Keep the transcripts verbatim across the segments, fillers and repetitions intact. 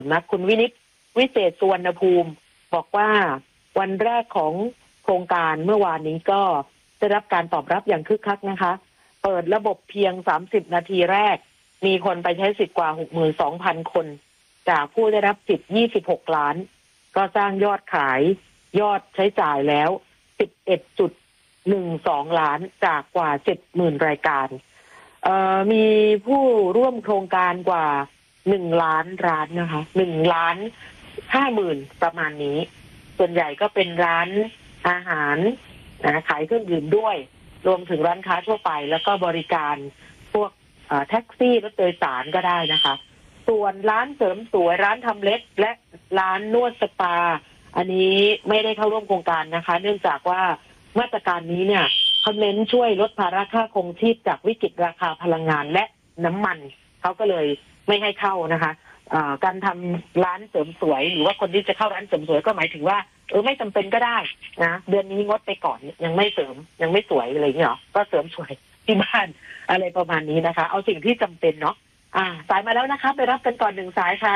นะคุณวินิจวิเศษสุวรรณภูมิบอกว่าวันแรกของโครงการเมื่อวานนี้ก็ได้รับการตอบรับอย่างคึกคักนะคะเปิดระบบเพียงสามสิบนาทีแรกมีคนไปใช้สิทธิ์กว่า หกหมื่นสองพัน คนจากผู้ได้รับสิทธิ์ยี่สิบหกล้านก็สร้างยอดขายยอดใช้จ่ายแล้ว สิบเอ็ดจุดหนึ่งสอง ล้านจากกว่า เจ็ดหมื่น รายการเอ่อมีผู้ร่วมโครงการกว่าหนึ่งล้านร้านนะคะหนึ่งล้านห้าหมื่นประมาณนี้ส่วนใหญ่ก็เป็นร้านอาหารนะขายเครื่องดื่มด้วยรวมถึงร้านค้าทั่วไปแล้วก็บริการพวกแท็กซี่รถโดยสารก็ได้นะคะส่วนร้านเสริมสวยร้านทำเล็บและร้านนวดสปาอันนี้ไม่ได้เข้าร่วมโครงการนะคะเนื่องจากว่ามาตรการนี้เนี่ยเขาเน้นช่วยลดภาระค่าครองชีพจากวิกฤตราคาพลังงานและน้ำมันเขาก็เลยไม่ให้เข้านะคะการทำร้านเสริมสวยหรือว่าคนที่จะเข้าร้านเสริมสวยก็หมายถึงว่าเออไม่จำเป็นก็ได้นะเดือนนี้งดไปก่อนยังไม่เสริมยังไม่สวยอะไรอย่างเงี้ยหรอก็เสริมสวยที่บ้านอะไรประมาณนี้นะคะเอาสิ่งที่จำเป็นเนาะอ่าสายมาแล้วนะคะไปรับกันก่อนหนึ่งสายค่ะ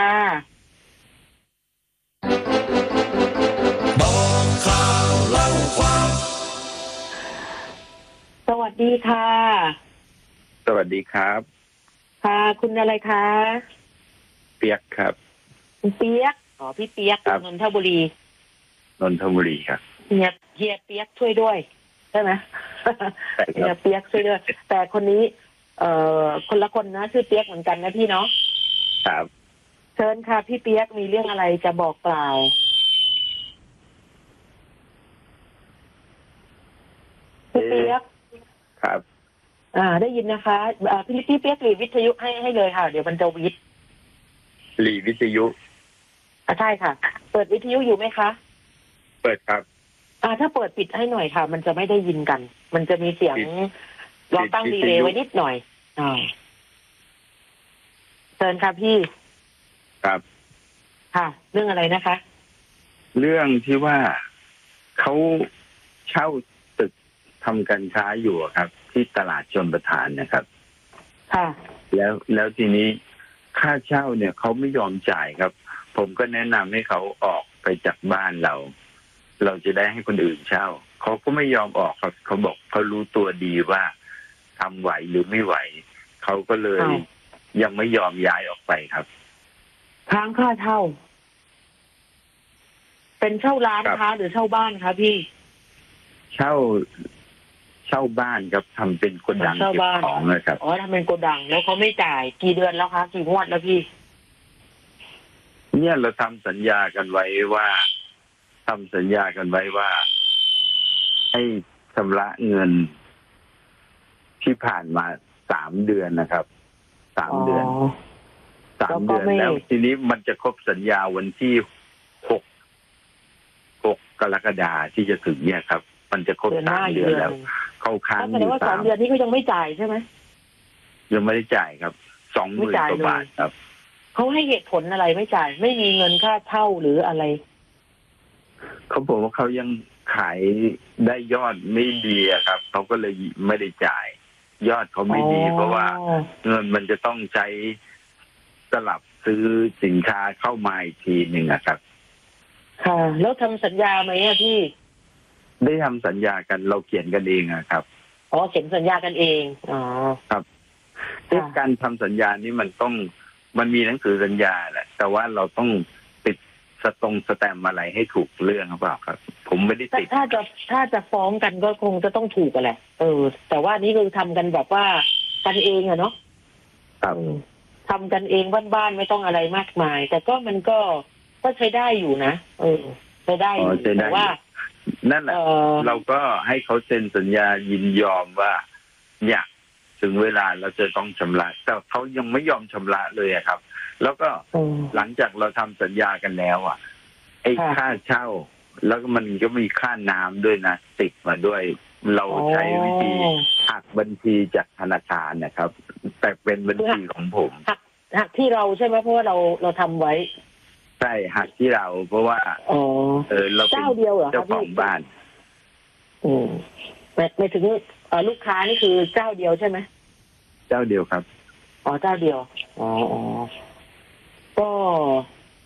บอกข่าวเล่าความสวัสดีค่ะสวัสดีครับค่ะคุณอะไรคะเปียกครับคุณเปียกอ๋อพี่เปียกนนทบุรีนนทบุรีครับเฮียเฮียเปียกช่วยด้วยใช่ไหมเฮียเปียกช่วยด้วยแต่คนนี้เอ่อคนละคนนะชื่อเปียกเหมือนกันนะพี่เนาะครับเชิญค่ะพี่เปียกมีเรื่องอะไรจะบอกกล่าวพี่เปียกครับอ่าได้ยินนะคะอ่าพี่พี่เปียกหลีวิทยุให้ให้เลยค่ะเดี๋ยวมันจะวิทหลีวิทยุอ่าใช่ค่ะเปิดวิทยุอยู่ไหมคะเปิดครับอ่าถ้าเปิดปิดให้หน่อยค่ะมันจะไม่ได้ยินกันมันจะมีเสียงเราตั้งดีเลย์ไว้นิดหน่อยอ่าเชิญค่ะพี่ครับค่ะเรื่องอะไรนะคะเรื่องที่ว่าเขาเช่าตึกทำการค้าอยู่ครับที่ตลาดชลประทานนะครับค่ะแล้วแล้วทีนี้ค่าเช่าเนี่ยเขาไม่ยอมจ่ายครับผมก็แนะนำให้เขาออกไปจากบ้านเราเราจะได้ให้คนอื่นเช่าเขาก็ไม่ยอมออกครับเขาบอกเขารู้ตัวดีว่าทำไหวหรือไม่ไหวเขาก็เลยยังไม่ยอมย้ายออกไปครับค้างค่าเช่าเป็นเช่าร้านคะหรือเช่าบ้านคะพี่เช่าเช่าบ้านครับทำเป็นโกดังเก็บของนะครับอ๋อทำเป็นโกดังแล้วเขาไม่จ่ายกี่เดือนแล้วคะกี่งวดแล้วพี่เนี่ยเราทำสัญญากันไว้ว่าทำสัญญากันไว้ว่าให้ชำระเงินที่ผ่านมาสามเดือนนะครับสามเดือนสามเดือนแล้วทีนี้มันจะครบสัญญาวันที่หกหกกรกฎาคมที่จะถึงเนี่ยครับมันจะครบสามเดือนแล้วเขาค้างอยู่แสดงว่าสามเดือนนี้ก็ยังไม่จ่ายใช่ไหมยังไม่ได้จ่ายครับสองหมื่นกว่าบาทครับเขาให้เหตุผลอะไรไม่จ่ายไม่มีเงินค่าเช่าหรืออะไรเขาบอกว่าเขายังขายได้ยอดไม่ดีครับเขาก็เลยไม่ได้จ่ายยอดเขาไม่ดีเพราะว่าเงินมันจะต้องใช้สลับซื้อสินค้าเข้ามาอีกทีหนึ่งครับค่ะแล้วทำสัญญาไหมอะพี่ได้ทำสัญญากันเราเขียนกันเองครับอ๋อเขียนสัญญากันเองอ๋อครับการทำสัญญานี้มันต้องมันมีหนังสือสัญญาแหละแต่ว่าเราต้องติดสตงสแตมอะไรให้ถูกเรื่องหรือเปล่าครับผมไม่ได้ติดถ้าจะถ้าจะฟ้องกันก็คงจะต้องถูกกันแหละเออแต่ว่านี่คือทำกันแบบว่ากันเองอะเนาะครับทำกันเองบ้านๆไม่ต้องอะไรมากมายแต่ก็มันก็ก็ใช้ได้อยู่นะเออใช้ได้อยู่แต่ว่านั่นแหละเราก็ให้เขาเซ็นสัญญายินยอมว่าเนี่ยถึงเวลาเราจะต้องชำระแต่เขายังไม่ยอมชำระเลยครับแล้วก็หลังจากเราทำสัญญากันแล้วอ่ะไอ้ค่าเช่าแล้วก็มันก็มีค่าน้ำด้วยนะติดมาด้วยเราใช้วิธีหักบัญชีจากธนาคารนะครับแต่เป็นบัญชีของผมหักหักที่เราใช่ไหมเพราะว่าเราเราทำไว้ใช่หักที่เราเพราะว่าเออเราเป็นเจ้าของบ้านอืมไม่ถึงลูกค้านี่คือเจ้าเดียวใช่ไหมเจ้าเดียวครับอ๋อเจ้าเดียวอ๋ออ๋อก็